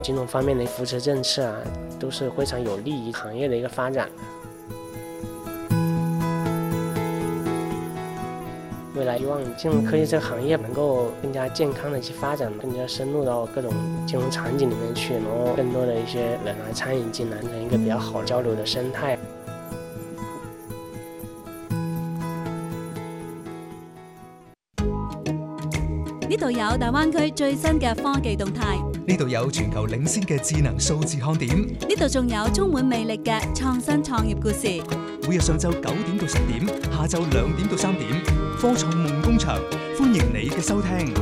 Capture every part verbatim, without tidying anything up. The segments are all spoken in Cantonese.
金融方面的扶持政策啊，都是非常有利于行业的一个发展。未来希望金融科技这个行业能够更加健康的去发展，更加深入到各种金融场景里面去，然后更多的一些人来参与进来，成一个比较好交流的生态。 呢度有大灣區最新嘅科技動態， 呢度有全球領先嘅智能數字看點， 呢度仲有充滿魅力嘅創新創業故事。 每日上晝九點到十點，下晝兩點到三點，科創夢工場，歡迎你嘅收聽。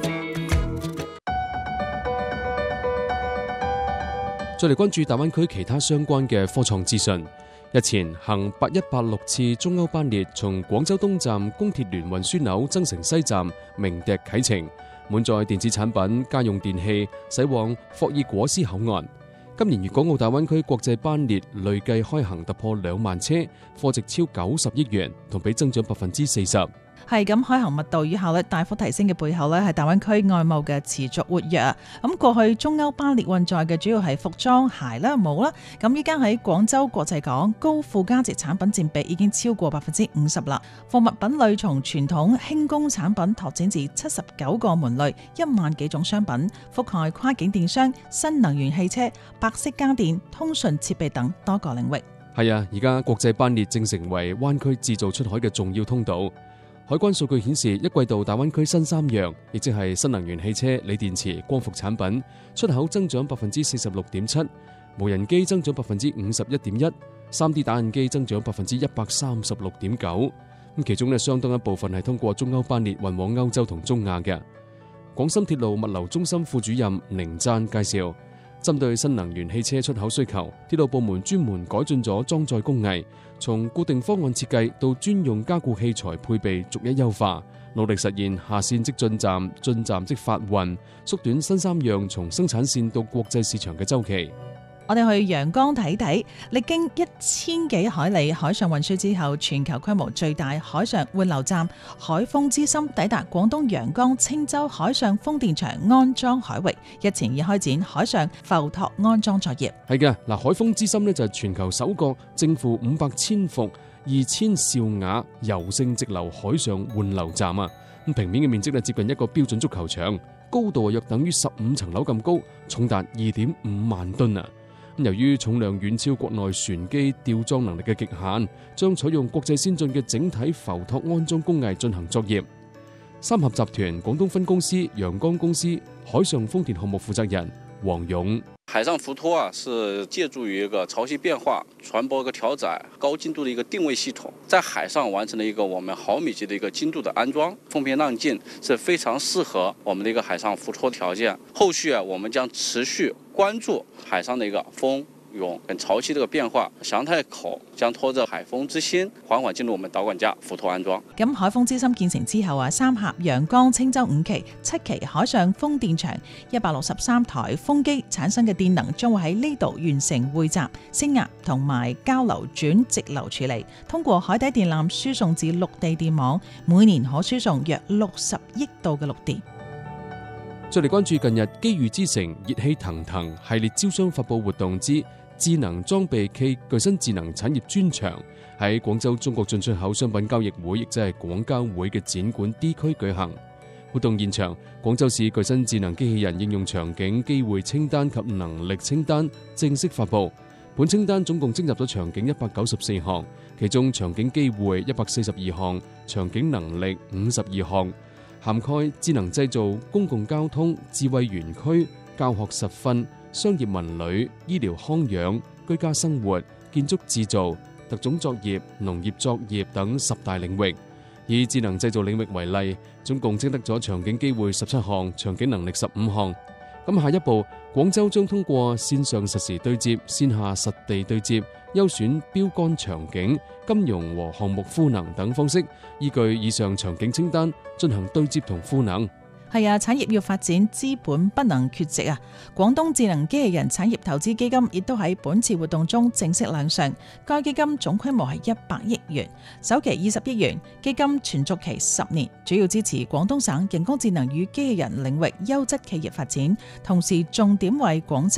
再嚟關注大灣區其他相關嘅科創資訊。日前行八一八六次中歐班列從廣州東站公鐵聯運樞紐增城西站鳴笛啟程，滿載電子產品、家用電器駛往霍爾果斯口岸。今年粵港澳大灣區國際班列累計開行突破兩萬車，貨值超九十億元，同比增長百分之四十。 係咁，開行密度與效率大幅提升嘅背後呢，係大灣區外貿嘅持續活躍。咁過去中歐班列運載嘅主要係服裝、鞋啦、帽啦。咁依家喺廣州國際港，高附加值產品佔比已經超過百分之五十啦。貨物品類從傳統輕工產品拓展至七十九個門類，一萬幾種商品，覆蓋跨境電商、新能源汽車、白色家電、通訊設備等多個領域。 係啊，而家國際班列正成為灣區製造出海嘅重要通道。海關數據顯示，一季度大灣區新三樣，亦即係新能源汽車、鋰電池、光伏產品出口增長百分之四十六點七，無人機增長百分之五十一點一，三 D 打印機增長百分之一百三十六點九。咁其中呢，相當一部分係通過中歐班列運往歐洲同中亞嘅。廣深鐵路物流中心副主任寧贊介紹，針對新能源汽車出口需求，鐵路部門專門改進咗裝載工藝，從固定方案設計到專用加固器材配備逐一優化，努力實現下線即進站、進站即發運，縮短新三樣從生產線到國際市場嘅週期。 我哋去陽江睇睇，歷經一千幾海里海上運輸之後，全球規模最大海上換流站海豐之心抵達廣東陽江青州海上風電場安裝海域，日前已開展海上浮托安裝作業。 係嘅，嗱，海豐之心呢就係全球首個正負五百千伏、二千兆瓦柔性直流海上換流站啊！咁平面嘅面積呢接近一個標準足球場，高度約等於十五層樓咁高，重達二點五萬噸啊！由於重量遠超國內船機吊裝能力嘅極限，將採用國際先進嘅整體浮托安裝工藝進行作業。三峽集團廣東分公司陽江公司海上風電項目負責人黃勇： 海上浮托啊，是借助於一個潮汐變化、船舶一個調載、高精度的一個定位系統，在海上完成了一個我們毫米級的一個精度的安裝，風平浪靜，是非常適合我們的一個海上浮托條件。後續啊，我們將持續關注海上的一個風湧跟潮汐這個變化，祥泰口將拖着海豐之心緩緩進入我們導管架浮托安裝。 咁海豐之心建成之後啊，三峽、陽江、青州五期、七期海上風電場一百六十三台風機產生嘅電能將會喺呢度完成匯集、升壓同埋交流轉直流處理，通過海底電纜輸送至陸地電網，每年可輸送約六十億度嘅陸電。 再嚟關注近日機遇之城熱氣騰騰系列招商發佈活動之智能裝備暨具身智能產業專場喺廣州中國進出口商品交易會，亦即係廣交會嘅展館 D 區舉行。活動現場，廣州市具身智能機器人應用場景機會清單及能力清單正式發佈。本清單總共徵集咗場景一百九十四項，其中場景機會一百四十二項，場景能力五十二項，涵蓋智能製造、公共交通、智慧園區、教學實訓、商業文旅、醫療康養、居家生活、建築製造、特種作業、農業作業等十大領域。以智能製造領域為例，總共徵得咗場景機會十七項，場景能力十五項。咁下一步，廣州將通過線上實時對接、線下實地對接、優選標杆場景、金融和項目賦能等方式，依據以上場景清單進行對接同賦能。 係啊，產業要發展，資本不能缺席啊！廣東智能機器人產業投資基金亦都喺本次活動中正式亮相。該基金總規模係一百億元，首期二十億元，基金存續期十年，主要支持廣東省人工智能與機器人領域優質企業發展，同時重點為廣州